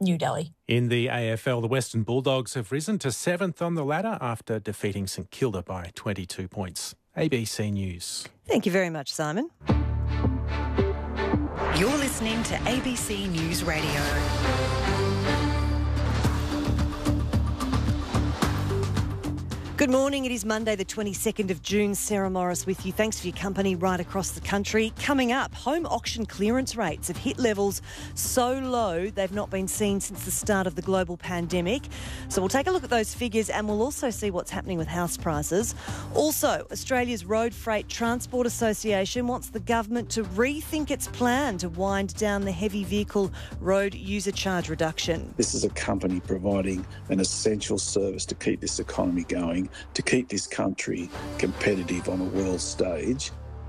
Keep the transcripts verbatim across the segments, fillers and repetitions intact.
New Delhi. In the A F L, the Western Bulldogs have risen to seventh on the ladder after defeating St Kilda by twenty-two points. A B C News. Thank you very much, Simon. You're listening to A B C News Radio. Good morning. It is Monday the twenty-second of June. Sarah Morris with you. Thanks for your company right across the country. Coming up, home auction clearance rates have hit levels so low they've not been seen since the start of the global pandemic. So we'll take a look at those figures and we'll also see what's happening with house prices. Also, Australia's Road Freight Transport Association wants the government to rethink its plan to wind down the heavy vehicle road user charge reduction. This is a company providing an essential service to keep this economy going, to keep this country competitive on a world stage.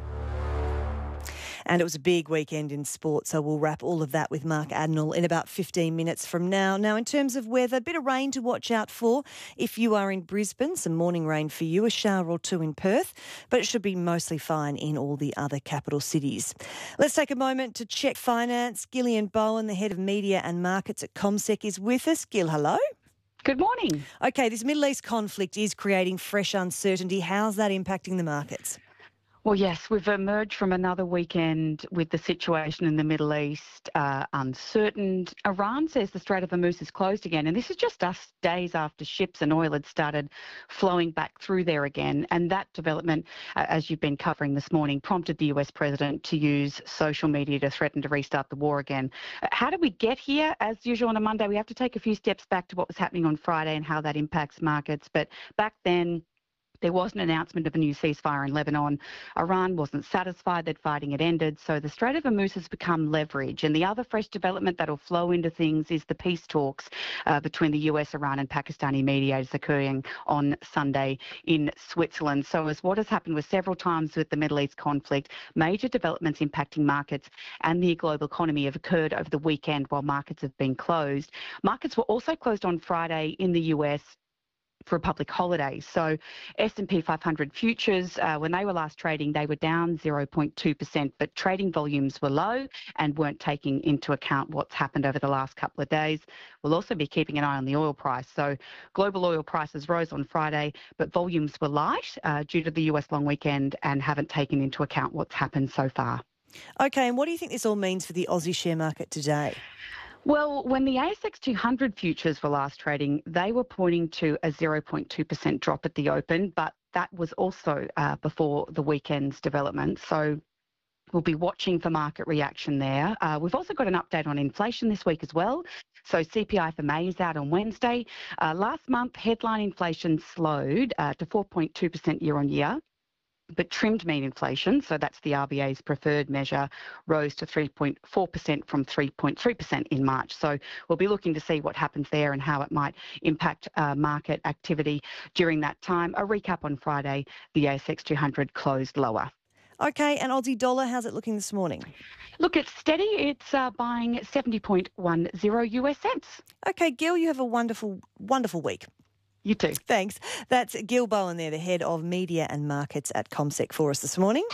And it was a big weekend in sport, so we'll wrap all of that with Mark Adenall in about fifteen minutes from now. Now, in terms of weather, a bit of rain to watch out for. If you are in Brisbane, some morning rain for you, a shower or two in Perth, but it should be mostly fine in all the other capital cities. Let's take a moment to check finance. Gillian Bowen, the head of media and markets at CommSec, is with us. Gil, hello. Good morning. Okay, this Middle East conflict is creating fresh uncertainty. How's that impacting the markets? Well, yes, we've emerged from another weekend with the situation in the Middle East uh, uncertain. Iran says the Strait of Hormuz is closed again, and this is just us days after ships and oil had started flowing back through there again. And that development, uh, as you've been covering this morning, prompted the U S president to use social media to threaten to restart the war again. Uh, how did we get here? As usual on a Monday, we have to take a few steps back to what was happening on Friday and how that impacts markets. But back then, there was an announcement of a new ceasefire in Lebanon. Iran wasn't satisfied that fighting had ended, so the Strait of Hormuz has become leverage. And the other fresh development that will flow into things is the peace talks uh, between the U S, Iran and Pakistani mediators occurring on Sunday in Switzerland. So as what has happened with several times with the Middle East conflict, major developments impacting markets and the global economy have occurred over the weekend while markets have been closed. Markets were also closed on Friday in the U S for a public holiday. So S and P five hundred futures, uh, when they were last trading, they were down zero point two percent, but trading volumes were low and weren't taking into account what's happened over the last couple of days. We'll also be keeping an eye on the oil price. So global oil prices rose on Friday, but volumes were light uh, due to the U S long weekend and haven't taken into account what's happened so far. Okay, and what do you think this all means for the Aussie share market today? Well, when the A S X two hundred futures were last trading, they were pointing to a zero point two percent drop at the open, but that was also uh, before the weekend's development. So we'll be watching for market reaction there. Uh, we've also got an update on inflation this week as well. So C P I for May is out on Wednesday. Uh, last month, headline inflation slowed uh, to four point two percent year on year. But trimmed mean inflation, so that's the R B A's preferred measure, rose to three point four percent from three point three percent in March. So we'll be looking to see what happens there and how it might impact uh, market activity during that time. A recap on Friday, the A S X two hundred closed lower. Okay, and Aussie dollar, how's it looking this morning? Look, it's steady. It's uh, buying seventy point one zero U S cents. Okay, Gil, you have a wonderful, wonderful week. You too. Thanks. That's Gil Bowen there, the head of media and markets at CommSec for us this morning.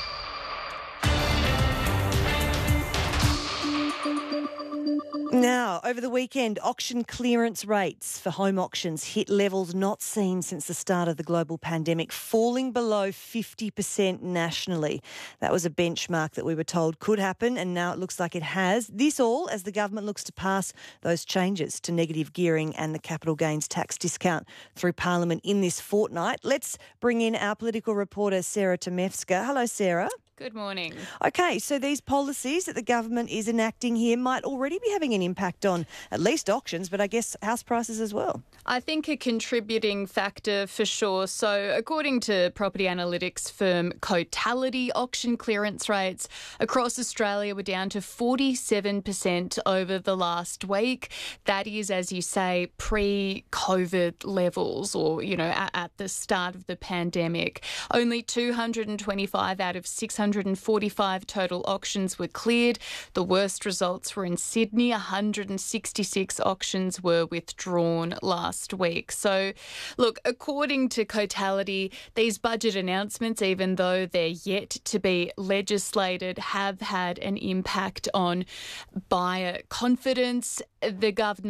Now, over the weekend, auction clearance rates for home auctions hit levels not seen since the start of the global pandemic, falling below fifty percent nationally. That was a benchmark that we were told could happen, and now it looks like it has. This all as the government looks to pass those changes to negative gearing and the capital gains tax discount through Parliament in this fortnight. Let's bring in our political reporter, Sarah Tomevska. Hello, Sarah. Good morning. Okay, so these policies that the government is enacting here might already be having an impact on at least auctions, but I guess house prices as well. I think a contributing factor for sure. So according to property analytics firm Cotality, auction clearance rates across Australia were down to forty-seven percent over the last week. That is, as you say, pre-COVID levels or, you know, at, at the start of the pandemic. Only two hundred twenty-five out of six hundred forty-five total auctions were cleared. The worst results were in Sydney. one hundred sixty-six auctions were withdrawn last week. So, look, according to Cotality, these budget announcements, even though they're yet to be legislated, have had an impact on buyer confidence. The government